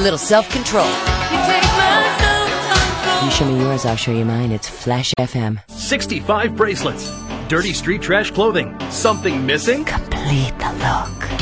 little self-control. You take my self-control. You show me yours, I'll show you mine. It's Flash FM. 65 bracelets. Dirty street trash clothing. Something missing? Complete the look.